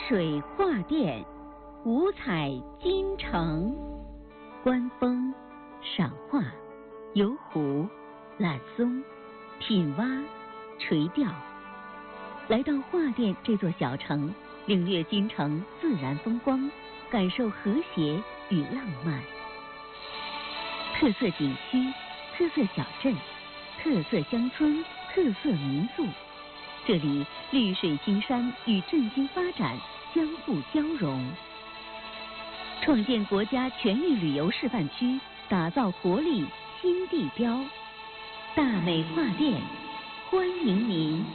水画殿，五彩金城。观风、赏画、游湖、揽松、品蛙、垂钓。来到画殿这座小城，领略京城自然风光，感受和谐与浪漫。特色景区、特色小镇、特色乡村、特色民宿，这里绿水青山与振兴发展相互交融，创建国家全域旅游示范区，打造活力新地标。大美画殿，欢迎您。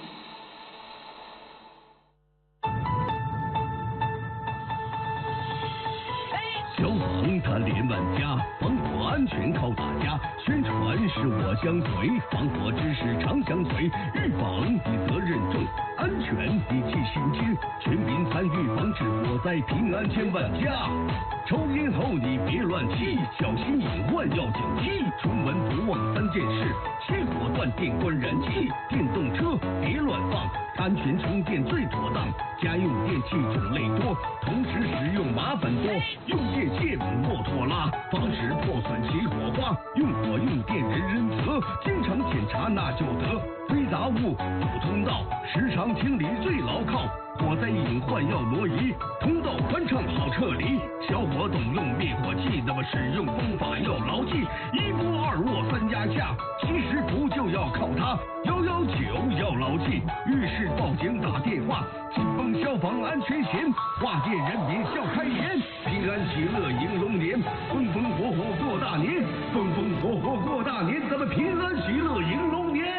消防它连万家，防火安全靠大家。宣传是我相随，防火知识常相随。预防你责任重，安全你记心惊。全民参与防治火灾，平安千万家。抽烟后你别乱吸，小心隐患要警惕。出门不忘3件事：熄火、断电、关燃气。电动车别乱放，安全充电最妥当。家用电器种类多，同时使用麻烦多。用电线莫拖拉，防止破损起火花。用火用电人人责，经常检查那就得。堆杂物堵通道，时常清理最牢靠。火灾隐患要挪移，通道宽敞好撤离。小伙懂用灭火器，那么使用方法要牢记：一摸二握3压下，其实不就要靠它。119要牢记，遇事报警打电话。紧绷消防安全险，画店人民笑开颜。平安喜乐迎龙年，风风火火过大年，风风火火过大年，咱们平安喜乐迎龙年。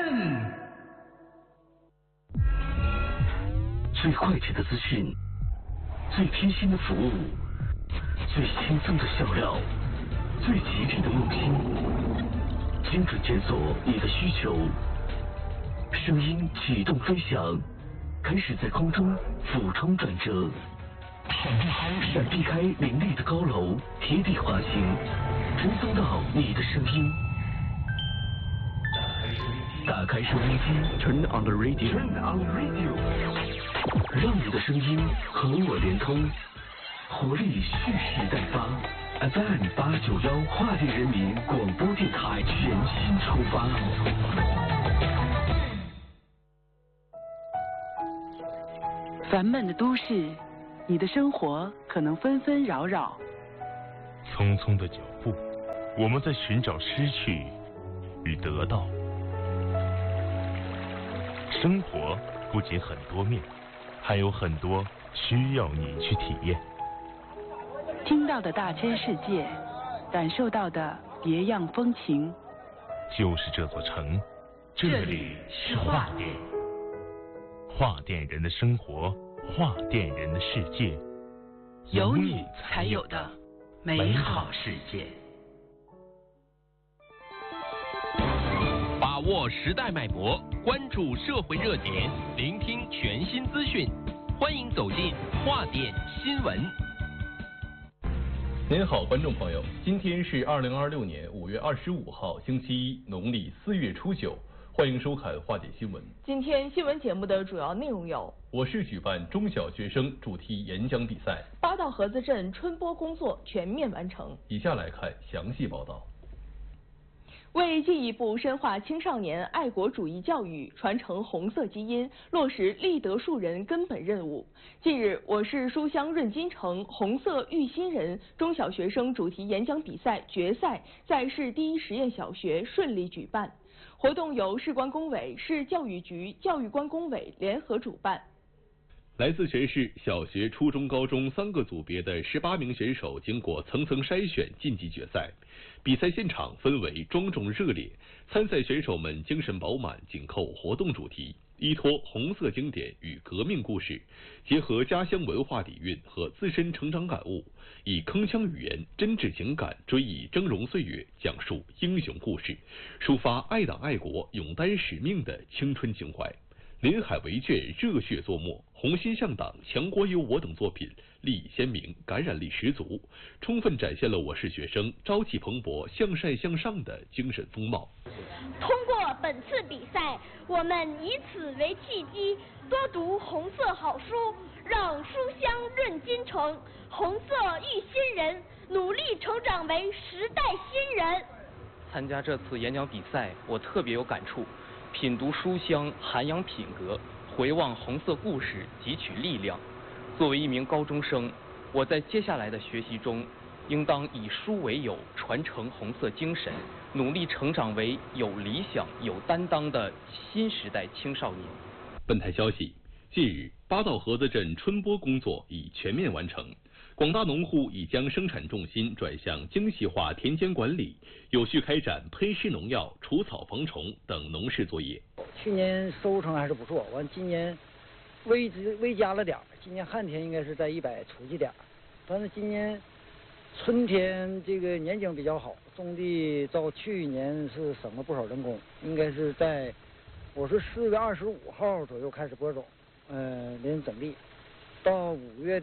最快捷的资讯，最贴心的服务，最轻松的笑料，最吉利的用心，精准检索你的需求。声音启动飞翔，开始在空中俯冲转折，闪避开林立的高楼，贴地滑行，传送到你的声音。打开收音机 ，Turn on the radio， 让你的声音和我连通，活力蓄势待发。FM 891画店人民广播电台全新出发。 烦闷的都市，你的生活可能纷纷扰扰。 匆匆的脚步，我们在寻找失去与得到。生活不仅很多面，还有很多需要你去体验。 听到的大千世界，感受到的别样风情。 就是这座城，这里是画店。画店人的生活，画店人的世界， 有你才有的美好世界。 把握时代脉搏，关注社会热点，聆听全新资讯，欢迎走进画店新闻。 您好，观众朋友，今天是2026年5月25号，星期一，农历4月初9。欢迎收看画点新闻。 今天新闻节目的主要内容有： 我市举办中小学生主题演讲比赛， 八道河子镇春播工作全面完成。 以下来看详细报道。 为进一步深化青少年爱国主义教育，传承红色基因，落实立德树人根本任务，近日，我市书香润金城红色育新人中小学生主题演讲比赛决赛在市第一实验小学顺利举办。活动由市关工委、市教育局、教育关工委联合主办。 来自全市小学、初中、高中3个组别的18名选手经过层层筛选晋级决赛。比赛现场氛围庄重热烈，参赛选手们精神饱满，紧扣活动主题，依托红色经典与革命故事，结合家乡文化底蕴和自身成长感悟，以铿锵语言、真挚情感追忆峥嵘岁月，讲述英雄故事，抒发爱党爱国、勇担使命的青春情怀。 临海为卷热血作墨，红心向党、强国有我等作品立意鲜明，感染力十足，充分展现了我市学生朝气蓬勃、向善向上的精神风貌。 通过本次比赛，我们以此为契机，多读红色好书，让书香润京城，红色育新人，努力成长为时代新人。 参加这次演讲比赛，我特别有感触。品读书香，涵养品格，回望红色故事，汲取力量。作为一名高中生，我在接下来的学习中，应当以书为友，传承红色精神，努力成长为有理想、有担当的新时代青少年。 本台消息，近日，八道河子镇春播工作已全面完成。广大农户已将生产重心转向精细化田间管理，有序开展喷施农药、除草防虫等农事作业。 去年收成还是不错，完今年微加了点，今年旱天应该是在100出几点，但是今年春天这个年景比较好，种地照去年是省了不少人工，应该是我是4月25号左右开始播种，连整地。到5月的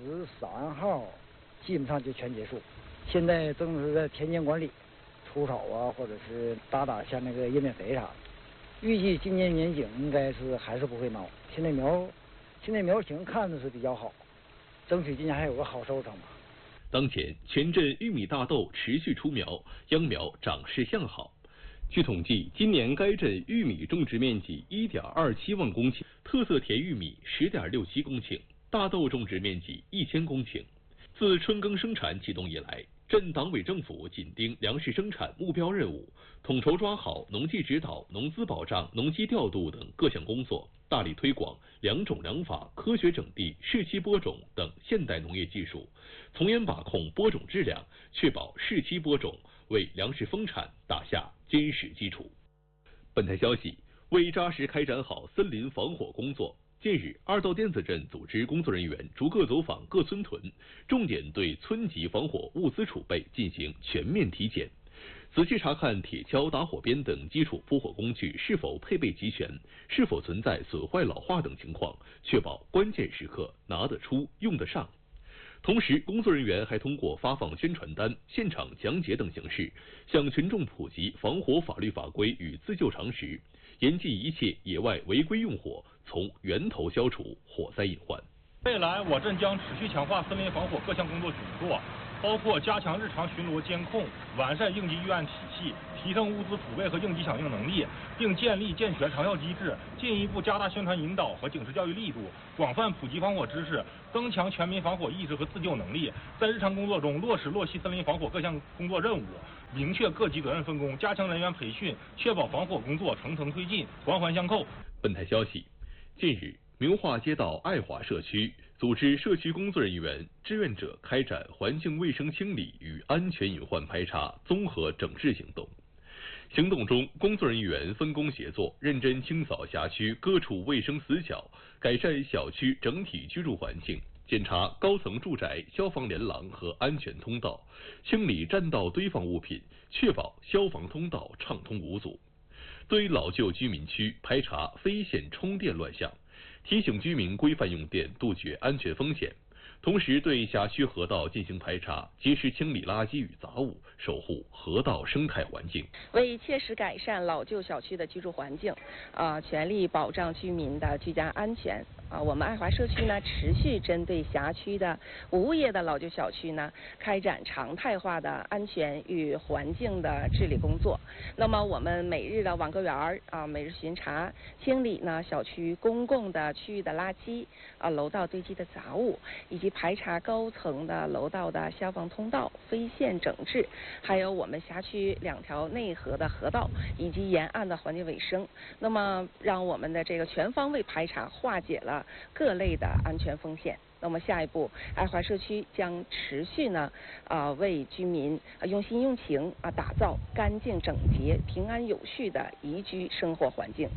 13号，基本上就全结束。现在正是在田间管理，除草啊，或者是打像那个叶面肥啥的。预计今年年景应该是还是不会孬。现在苗情看着是比较好，争取今年还有个好收成吧。 当前，全镇玉米、大豆持续出苗，秧苗长势向好。据统计，今年该镇玉米种植面积1.27万公顷，特色甜玉米10.67公顷。大豆种植面积1000公顷。自春耕生产启动以来，镇党委政府紧盯粮食生产目标任务，统筹抓好农技指导、农资保障、农机调度等各项工作，大力推广良种良法、科学整地、适期播种等现代农业技术，从严把控播种质量，确保适期播种，为粮食丰产打下坚实基础。本台消息，为扎实开展好森林防火工作，近日，二道店子镇组织工作人员逐个走访各村屯，重点对村级防火物资储备进行全面体检，仔细查看铁锹、打火鞭等基础扑火工具是否配备齐全，是否存在损坏老化等情况，确保关键时刻拿得出、用得上。同时，工作人员还通过发放宣传单、现场讲解等形式，向群众普及防火法律法规与自救常识，严禁一切野外违规用火，从源头消除火灾隐患。 未来，我镇将持续强化森林防火各项工作举措，包括加强日常巡逻监控，完善应急预案体系，提升物资储备和应急响应能力，并建立健全长效机制，进一步加大宣传引导和警示教育力度，广泛普及防火知识，增强全民防火意识和自救能力，在日常工作中落实落细森林防火各项工作任务，明确各级责任分工，加强人员培训，确保防火工作层层推进，环环相扣。 本台消息，近日，明化街道爱华社区组织社区工作人员、志愿者开展环境卫生清理与安全隐患排查综合整治行动。行动中，工作人员分工协作，认真清扫辖区各处卫生死角，改善小区整体居住环境，检查高层住宅消防连廊和安全通道，清理占道堆放物品，确保消防通道畅通无阻。对老旧居民区排查非线充电乱象，提醒居民规范用电，杜绝安全风险。同时对辖区河道进行排查，及时清理垃圾与杂物，守护河道生态环境。 为切实改善老旧小区的居住环境，全力保障居民的居家安全。我们爱华社区呢，持续针对辖区的无物业的老旧小区呢，开展常态化的安全与环境的治理工作。那么我们每日的网格员每日巡查，清理呢小区公共的区域的垃圾，楼道堆积的杂物，以及排查高层的楼道的消防通道、非线整治，还有我们辖区2条内河的河道以及沿岸的环境卫生。那么让我们的这个全方位排查，化解了各类的安全风险。那么下一步，爱华社区将持续呢为居民用心用情打造干净整洁、平安有序的宜居生活环境。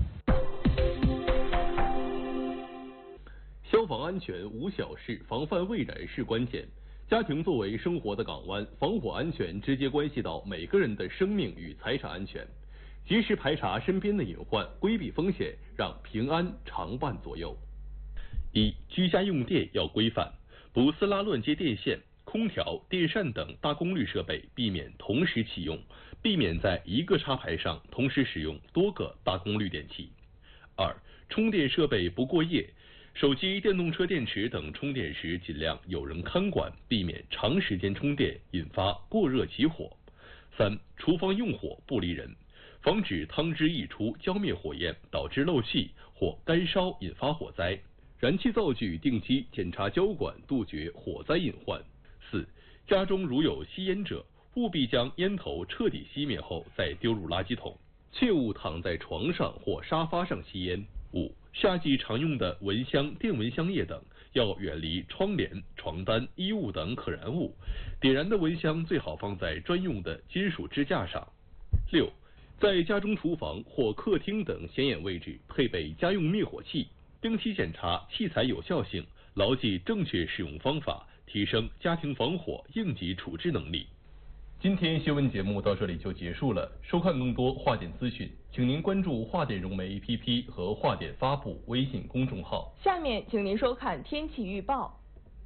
消防安全无小事，防范未然是关键。家庭作为生活的港湾，防火安全直接关系到每个人的生命与财产安全。 及时排查身边的隐患，规避风险，让平安常伴左右。一、居家用电要规范，不撕拉乱接电线，空调、电扇等大功率设备避免同时启用，避免在一个插排上同时使用多个大功率电器。二、充电设备不过夜，手机、电动车电池等充电时尽量有人看管，避免长时间充电引发过热起火。三、厨房用火不离人，防止汤汁溢出浇灭火焰，导致漏气或干烧引发火灾。燃气灶具定期检查交管，杜绝火灾隐患。四、家中如有吸烟者，务必将烟头彻底熄灭后再丢入垃圾桶，切勿躺在床上或沙发上吸烟。五、夏季常用的蚊香、电蚊香液等要远离窗帘、床单、衣物等可燃物，点燃的蚊香最好放在专用的金属支架上。六、在家中厨房或客厅等显眼位置配备家用灭火器，定期检查器材有效性，牢记正确使用方法，提升家庭防火应急处置能力。今天新闻节目到这里就结束了，收看更多华电资讯，请您关注华电融媒 APP 和华电发布微信公众号。 下面请您收看天气预报。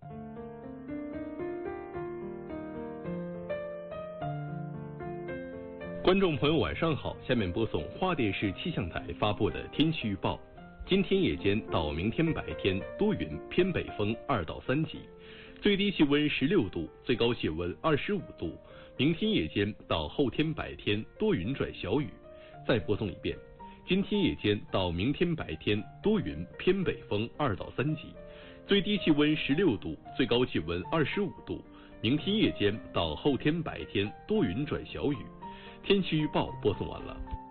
观众朋友晚上好，下面播送华电视气象台发布的天气预报。今天夜间到明天白天多云，偏北风2到3级，最低气温16度，最高气温25度。明天夜间到后天白天多云转小雨。再播送一遍，今天夜间到明天白天多云，偏北风2到3级，最低气温16度，最高气温25度。明天夜间到后天白天多云转小雨。天气预报播送完了。